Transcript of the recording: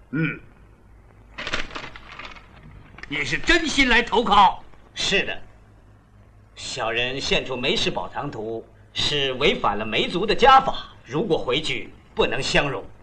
嗯，你是真心来投靠？ 是的。小人献出梅氏宝堂图，是违反了梅族的家法，如果回去不能相容。